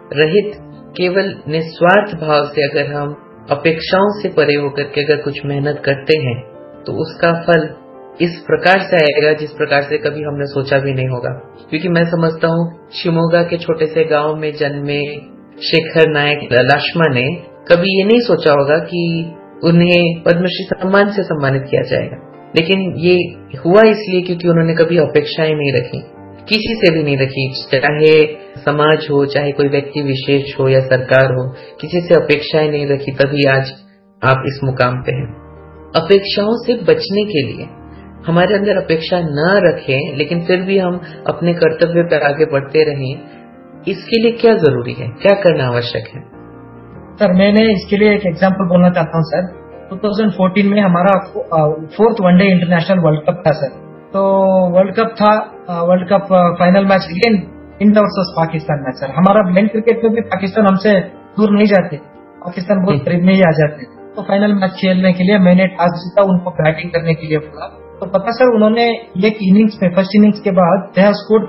रहित केवल निस्वार्थ भाव से अगर हम अपेक्षाओं से परे होकर के अगर कुछ मेहनत करते हैं तो उसका फल इस प्रकार से आएगा जिस प्रकार से कभी हमने सोचा भी नहीं होगा। क्योंकि मैं समझता हूँ शिवमोगा के छोटे से गांव में जन्मे शेखर नायक लाशमा ने कभी ये नहीं सोचा होगा कि उन्हें पद्मश्री सम्मान से सम्मानित किया जाएगा, लेकिन ये हुआ इसलिए क्योंकि उन्होंने कभी अपेक्षाएं नहीं रखी, किसी से भी नहीं रखी, चाहे समाज हो, चाहे कोई व्यक्ति विशेष हो या सरकार हो, किसी से अपेक्षाएं नहीं रखी, तभी आज आप इस मुकाम पे हैं। अपेक्षाओं से बचने के लिए हमारे अंदर अपेक्षा न रखें लेकिन फिर भी हम अपने कर्तव्य पर आगे बढ़ते रहें, इसके लिए क्या जरूरी है, क्या करना आवश्यक है? सर मैंने इसके लिए एक एग्जांपल बोलना चाहता हूँ सर। 2014 में हमारा 4th one day international world cup था सर। तो वर्ल्ड कप था, world cup final match again India versus Pakistan match sir. हमारा ब्लाइंड क्रिकेट में भी पाकिस्तान हमसे दूर नहीं जाते, पाकिस्तान बहुत करीब में ही आ जाते। तो फाइनल मैच खेलने के लिए मैंने टॉस जीता, उनको बैटिंग करने के लिए बोला। तो पता सर उन्होंने एक इनिंग्स में, फर्स्ट इनिंग्स के बाद they have scored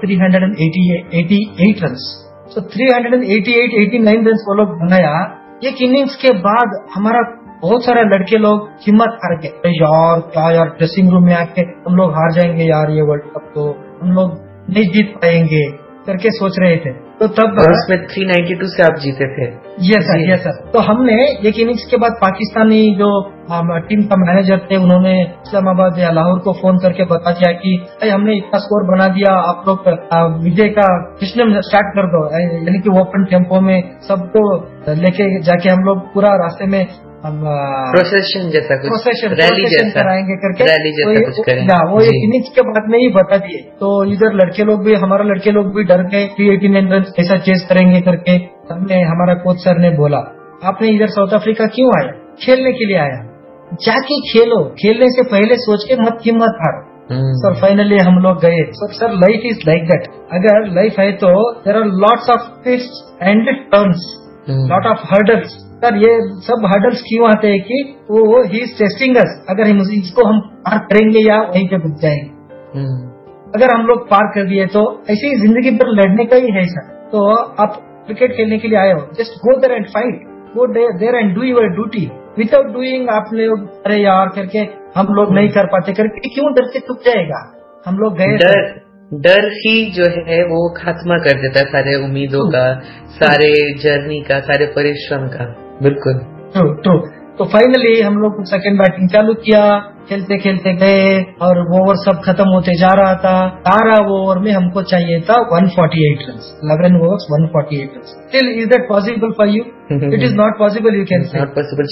388 run. So 388-89 run वो लोग बनाया। एक इनिंग्स के बाद हमारा बहुत सारे लड़के लोग हिम्मत हार गए, अरे यार क्या यार, ड्रेसिंग रूम में आके हम लोग हार जाएंगे यार, ये वर्ल्ड कप तो हम लोग नहीं जीत पाएंगे करके सोच रहे थे। तो तब उसमें 392 से आप जीते थे। Yes sir, yes sir. तो हमने एक इनिंग्स के बाद पाकिस्तानी जो टीम का मैनेजर थे उन्होंने इस्लामाबाद या लाहौर को फोन करके बता दिया कि हमने इतना स्कोर बना दिया, आप लोग विजय का जश्न स्टार्ट कर दो, यानी कि ओपन टेम्पो में सबको लेके जाके हम लोग पूरा रास्ते में प्रोसेशन जैसा कुछ, रैली जैसा कराएंगे करके, रैली जैसा कुछ करेंगे। वो एक इनिंग्स के बाद में ही बता दिए। तो इधर लड़के लोग भी, हमारा लड़के लोग भी डर गए, 389 रन ऐसा चेस करेंगे करके। हमने, हमारा कोच सर ने बोला आपने इधर साउथ अफ्रीका क्यों आया? खेलने के लिए आया, जाके खेलो, खेलने से पहले सोच के मत हिम्मत हारो। सर फाइनली हम लोग गए। Sir life is like that, अगर लाइफ है तो there are lots of twists and turns, lot of hurdles. Sir ये सब हर्डल्स क्यों आते हैं कि वो ही इज टेस्टिंग अस, अगर इसको हम पार करेंगे या वहीं पे रुक जाएंगे। अगर हम लोग पार कर दिए तो ऐसे ही जिंदगी पर लड़ने का ही है सर। तो आप क्रिकेट खेलने के लिए आए हो, just go there and fight, go there and do your duty. Without doing आपने अरे यार करके हम लोग नहीं कर पाते करके क्यों डर के टूट जाएगा? हम लोग गए, डर ही जो है वो खात्मा कर देता है सारे उम्मीदों का, सारे जर्नी का, सारे परिश्रम का। बिल्कुल ट्रू। तो फाइनली हम लोग सेकंड बैटिंग चालू किया, खेलते खेलते गए और ओवर सब खत्म होते जा रहा था। 12 ओवर में हमको चाहिए था 148 run, 11 overs 148 run. Still is that possible for you? It is not possible, you can say not possible.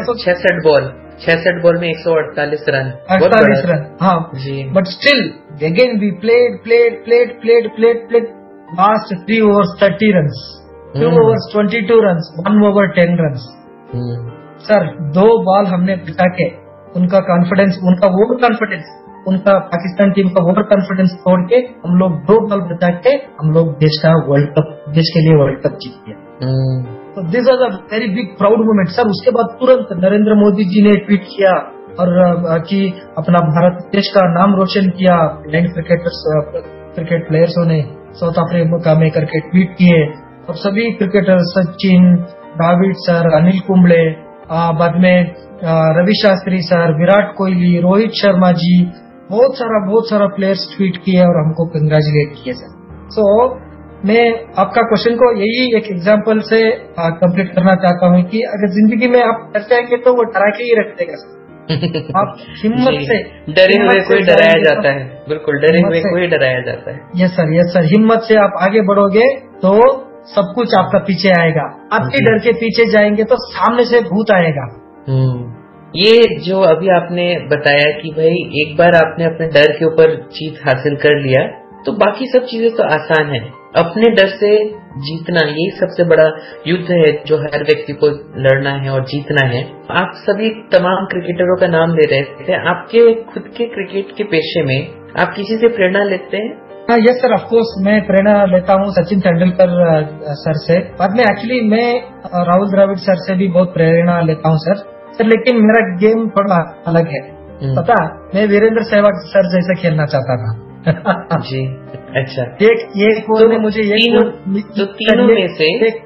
66 ball में 148 रन, 48 रन, हाँ जी। But still again we played last 3 overs 30 run, 2 overs 22 run, 1 over 10 run. Sir 2 ball हमने बचा के उनका confidence, उनका over confidence, उनका Pakistan team का over confidence तोड़ के हम लोग 2 बॉल बचा के हम लोग देश के लिए वर्ल्ड कप जीत गया। तो this was a very big proud moment sir. उसके बाद तुरंत नरेंद्र मोदी जी ने ट्वीट किया और कि अपना भारत देश का नाम रोशन किया। ब्लाइंड क्रिकेट प्लेयर्सों ने साउथ अफ्रीका में करके ट्वीट किए और सभी क्रिकेटर, सचिन, द्रविड़ सर, अनिल कुंबले, बाद में रवि शास्त्री सर, विराट कोहली, रोहित शर्मा जी, बहुत सारा प्लेयर्स ट्वीट किए और हमको कंग्रेचुलेट किए सर। सो मैं आपका क्वेश्चन को यही एक एग्जांपल से कंप्लीट करना चाहता हूँ कि अगर जिंदगी में आप डर जाएंगे तो वो डरा के ही रख देगा सर। आप हिम्मत से, डरे हुए कोई डराया जाता है, बिल्कुल डरे हुए कोई डराया जाता है। यस सर, हिम्मत से आप आगे बढ़ोगे तो सब कुछ आपका पीछे आएगा। आपके डर के पीछे जाएंगे तो सामने से भूत आएगा। ये जो अभी आपने बताया कि भाई एक बार आपने अपने डर के ऊपर जीत हासिल कर लिया तो बाकी सब चीजें तो आसान है। अपने डर से जीतना यही सबसे बड़ा युद्ध है जो हर व्यक्ति को लड़ना है और जीतना है। आप सभी तमाम क्रिकेटरों का नाम ले रहे थे, आपके खुद के क्रिकेट के पेशे में आप किसी से प्रेरणा लेते हैं? यस सर, ऑफ कोर्स मैं प्रेरणा लेता हूँ सचिन तेंदुलकर सर से। बाद में एक्चुअली मैं राहुल द्रविड़ सर से भी बहुत प्रेरणा लेता हूँ सर। लेकिन मेरा गेम थोड़ा अलग है, पता, मैं वीरेंद्र सहवाग सर जैसा खेलना चाहता था। जी, अच्छा। एक मुझे तीनों में से